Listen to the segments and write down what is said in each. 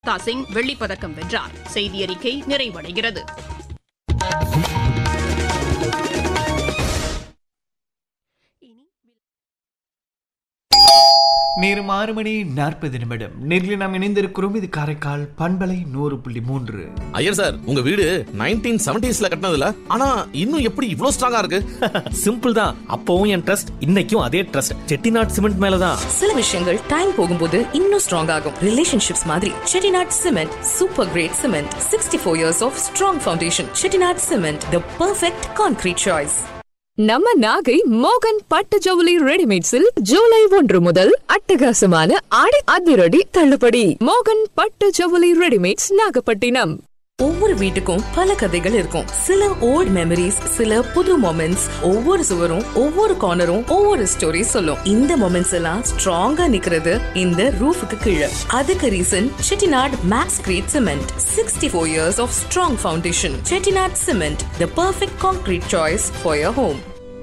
சிங் வெள்ளிப்பதக்கம் வென்றார். செய்தியறிக்கை நிறைவடைகிறது. நேரம் 6:40 நேரில் நாம் இணைந்திருக்கிறோம். இது காரைக்கால் பண்பலை 100.3. ஐயர் சார், உங்க வீடு 1970s கட்டினதுல ஆனா இன்னும் எப்படி இவ்ளோ ஸ்ட்ராங்கா இருக்கு? சிம்பிள் தான். அப்பவும் என் ட்ரஸ்ட், இன்னைக்கும் அதே ட்ரஸ்ட். செட்டிநாட் சிமெண்ட் மேலதான். சில விஷயங்கள் டைம் போகும்போது இன்னும் ஸ்ட்ராங் ஆகும். ரிலேஷன்ஷிப்ஸ் மாதிரி Chettinad cement super great cement. 64 years of strong foundation. Chettinad cement, the perfect concrete choice. நம்ம நாகை மோகன் பட்டு ஜவுளி ரெடிமேட்ஸில் ஜூலை 1 முதல் அட்டகாசமான ஆடி அதிரடி தள்ளுபடி. மோகன் பட்டு ஜவுளி ரெடிமேட்ஸ், நாகப்பட்டினம். ஒவ்வொரு வீட்டுக்கும் பல கதைகள் இருக்கும். சில ஓல்ட் மெமரிஸ், சில புது மொமெண்ட்ஸ். ஒவ்வொரு சுவரும் ஒவ்வொரு கார்னரும் ஒவ்வொரு ஸ்டோரி சொல்லும். இந்த மொமெண்ட்ஸ் எல்லாம் ஸ்ட்ராங்கா நிக்கிறது இந்த ரூஃபுக்கு கீழே. அதுக்கு reason Chettinad maths great cement. 64 years of strong foundation. Chettinad cement, the perfect concrete choice for your home.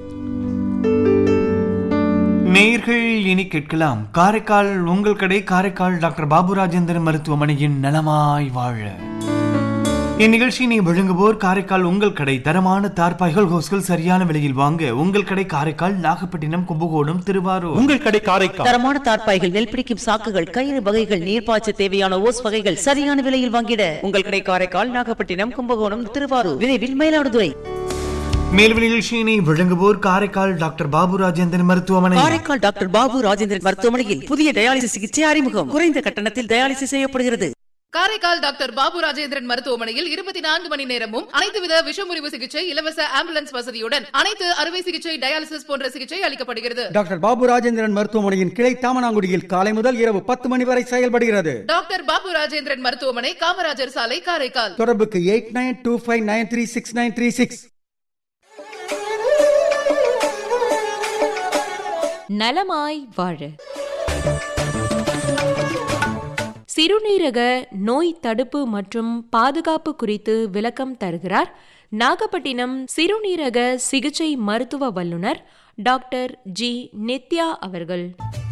நேயர்கள் இனி கேட்கலாம் காரைக்கால் உங்கள் கடை. காரைக்கால் டாக்டர் பாபு ராஜேந்திரன் மருத்துவமனையின் நலமாய் வாழ. இந்நிகழ்ச்சியினை வழங்குவோர் காரைக்கால் உங்கள் கடை. தரமான தார்பாய்கள், ஹோஸ்கள் சரியான விலையில் வாங்க உங்கள் கடை காரைக்கால், நாகப்பட்டினம், கும்பகோணம், திருவாரூர். உங்கள் கடை காரைக்கால். தரமான தார்பாய்கள், நெல் பிடிக்கும் சாக்குகள், கயிறு வகைகள், நீர்ப்பாய்ச்ச தேவையான ஓஸ் வகைகள் சரியான விலையில் வாங்கிட உங்கள் கடை காரைக்கால், நாகப்பட்டினம், கும்பகோணம், திருவாரூர், விரைவில் மயிலாடுதுறை. மேலும் நிகழ்ச்சியினை வழங்குவோர் காரைக்கால் டாக்டர் பாபு ராஜேந்திரன் மருத்துவமனை. காரைக்கால் டாக்டர் பாபு ராஜேந்திரன் மருத்துவமனையில் புதிய டயாலிசிஸ் சிகிச்சை அறிமுகம். குறைந்த கட்டணத்தில் டயாலிசிஸ் செய்யப்படுகிறது. காரைக்கால் டாக்டர் பாபு ராஜேந்திரன் மருத்துவமனையில் 24 மணி நேரமும் அனைத்து வித விஷமுறிவு சிகிச்சை, இலவச ஆம்புலன்ஸ் வசதியுடன் அனைத்து அறுவை சிகிச்சை, டயாலிசிஸ் போன்ற சிகிச்சை அளிக்கப்படுகிறது. டாக்டர் பாபு ராஜேந்திரன் மருத்துவமனையின் கிளை தாமனாங்குடியில் காலை முதல் இரவு 10 மணி வரை செயல்படுகிறது. டாக்டர் பாபு ராஜேந்திரன் மருத்துவமனை, காமராஜர் சாலை, காரைக்கால். தொடர்புக்கு 8925936936. நலமாய் வாழ. சிறுநீரக நோய் தடுப்பு மற்றும் பாதுகாப்பு குறித்து விளக்கம் தருகிறார் நாகப்பட்டினம் சிறுநீரக சிகிச்சை மருத்துவ வல்லுநர் டாக்டர் ஜி நித்யா அவர்கள்.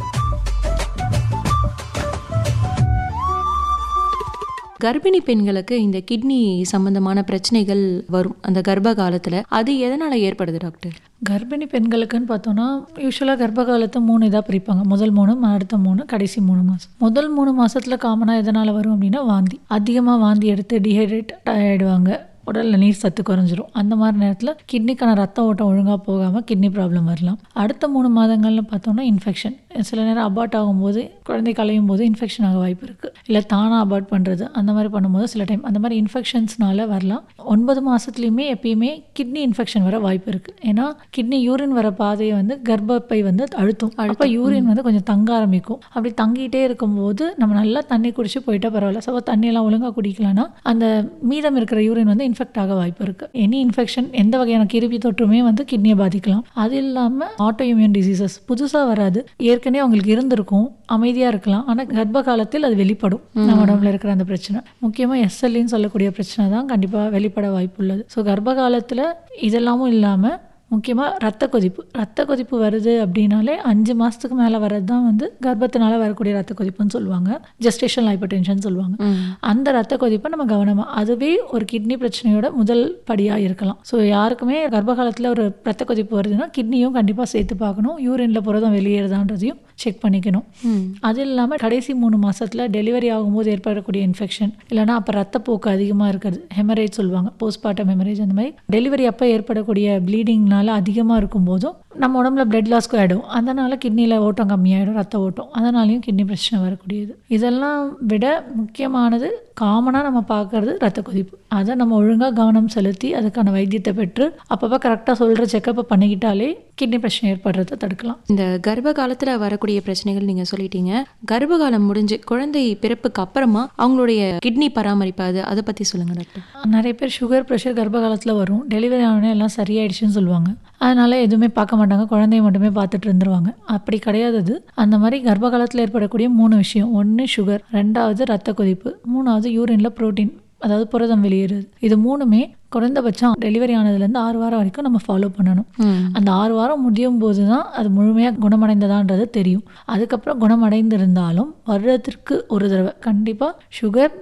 கர்ப்பிணி பெண்களுக்கு இந்த கிட்னி சம்பந்தமான பிரச்சனைகள் வரும் அந்த கர்ப்ப காலத்துல, அது எதனால ஏற்படுது டாக்டர்? கர்ப்பிணி பெண்களுக்குன்னு பார்த்தோன்னா யூஸ்வலாக கர்ப்ப காலத்தை 3 இதாக பிரிப்பாங்க. முதல் 3, அடுத்த 3, கடைசி 3 மாதம். முதல் 3 மாதத்தில் காமனாக எதனால் வரும் அப்படின்னா வாந்தி. அதிகமாக வாந்தி எடுத்து டீஹைட்ரேட் ஆகிடுவாங்க, உடலில் நீர் சத்து குறைஞ்சிரும். அந்த மாதிரி நேரத்தில் கிட்னிக்கான ரத்த ஓட்டம் ஒழுங்காக போகாமல் கிட்னி ப்ராப்ளம் வரலாம். அடுத்த 3 மாதங்கள்னு பார்த்தோன்னா இன்ஃபெக்ஷன். சில நேரம் அபார்ட் ஆகும்போது, குழந்தை கலையும் போது இன்ஃபெக்ஷன் ஆக வாய்ப்பு இருக்குது. இல்லை தானாக அபார்ட் பண்ணுறது, அந்த மாதிரி பண்ணும்போது சில டைம் அந்த மாதிரி இன்ஃபெக்ஷன்ஸ்னால வரலாம். 9 மாதத்துலேயுமே எப்பயுமே கிட்னி இன்ஃபெக்ஷன் வர வாய்ப்பு இருக்குது. ஏன்னா கிட்னி யூரின் வர பாதையை கர்ப்பப்பை அழுத்தும். அப்போ யூரின் கொஞ்சம் தங்க ஆரம்பிக்கும். அப்படி தங்கிட்டே இருக்கும்போது நம்ம நல்லா தண்ணி குடிச்சு போயிட்டா பரவாயில்ல. ஸோ தண்ணியெல்லாம் ஒழுங்காக குடிக்கலாம்னா அந்த மீதம் இருக்கிற யூரின் இன்ஃபெக்ட் ஆக வாய்ப்பு இருக்குது. எனி இன்ஃபெக்ஷன், எந்த வகையான கிருமி தொற்றுமே கிட்னியை பாதிக்கலாம். அது இல்லாமல் ஆட்டோ இம்யூன் டிசீசஸ் புதுசாக வராது, ஏற்கனவே அவங்களுக்கு இருந்திருக்கும், அமைதியாக இருக்கலாம். ஆனால் கர்ப்ப காலத்தில் அது வெளிப்படும். நம்ம உடம்புல இருக்கிற அந்த பிரச்சனை, முக்கியமாக எஸ்எல்இன்னு சொல்லக்கூடிய பிரச்சனை தான் கண்டிப்பாக வெளிப்பட வாய்ப்பு உள்ளது. ஸோ கர்ப்ப காலத்தில் இதெல்லாமும் இல்லாமல் முக்கியமாக ரத்த கொதிப்பு வருது அப்படின்னாலே 5 மாதத்துக்கு மேலே வர்றது தான் கர்ப்பத்தினால வரக்கூடிய ரத்த கொதிப்புன்னு சொல்லுவாங்க. ஜெஸ்டேஷனல் ஹைப்பர்டென்ஷன் சொல்லுவாங்க. அந்த ரத்த கொதிப்பை நம்ம கவனமாக, அதுவே ஒரு கிட்னி பிரச்சனையோட முதல் படியாக இருக்கலாம். ஸோ யாருக்குமே கர்ப்ப காலத்தில் ஒரு ரத்த கொதிப்பு வருதுன்னா கிட்னியும் கண்டிப்பாக சேர்த்து பார்க்கணும். யூரின்ல புரதம் வெளியேறுதான்றதையும் செக் பண்ணிக்கணும். அது இல்லாமல் கடைசி 3 மாதத்தில் டெலிவரி ஆகும்போது ஏற்படக்கூடிய இன்ஃபெக்ஷன், இல்லைனா அப்போ ரத்தப்போக்கு அதிகமாக இருக்கிறது, ஹெமரேஜ் சொல்லுவாங்க, போஸ்ட்மார்ட்டம் ஹெமரேஜ். அந்த மாதிரி டெலிவரி அப்போ ஏற்படக்கூடிய ப்ளீடிங்னால அதிகமாக இருக்கும் போதும் நம்ம உடம்புல பிளட் லாஸ்க்கு ஆகிடும். அதனால கிட்னியில் ஓட்டம் கம்மியாகிடும், ரத்த ஓட்டம். அதனாலையும் கிட்னி பிரச்சனை வரக்கூடியது. இதெல்லாம் விட முக்கியமானது, காமனாக நம்ம பார்க்கறது ரத்த கொதிப்பு. அதை நம்ம ஒழுங்காக கவனம் செலுத்தி அதுக்கான வைத்தியத்தை பெற்று அப்பப்போ கரெக்டாக சொல்கிற செக்கப்பை பண்ணிக்கிட்டாலே கிட்னி பிரச்சனை ஏற்படுறதை தடுக்கலாம். இந்த கர்ப்ப காலத்தில் வரக்கூடிய பிரச்சனைகள் நீங்கள் சொல்லிட்டீங்க. கர்ப்ப காலம் முடிஞ்சு குழந்தை பிறப்புக்கு அப்புறமா அவங்களுடைய கிட்னி பராமரிப்பு, அதை பற்றி சொல்லுங்கள் டாக்டர். நிறைய பேர் சுகர் ப்ரெஷர் கர்ப்ப காலத்தில் வரும். டெலிவரி ஆனோடனே எல்லாம் சரியாயிடுச்சுன்னு சொல்லுவாங்க. அதனால எதுவுமே பார்க்க மாட்டாங்க, குழந்தைய மட்டுமே பார்த்துட்டு இருந்துருவாங்க. அப்படி கிடையாது. அது அந்த மாதிரி கர்ப்ப காலத்தில் ஏற்படக்கூடிய 3 விஷயம். 1 சுகர், 2வது ரத்த கொதிப்பு, 3வது யூரின்ல புரோட்டீன், அதாவது புரதம் வெளியேறுது. இது 3மே குறைந்தபட்சம் டெலிவரி ஆனதுலேருந்து 6 வாரம் வரைக்கும் நம்ம ஃபாலோ பண்ணணும். அந்த 6 வாரம் முடியும் போது தான் அது முழுமையாக குணமடைந்ததான்றது தெரியும். அதுக்கப்புறம் குணமடைந்திருந்தாலும் வருடத்திற்கு ஒரு தடவை கண்டிப்பாக சுகர்,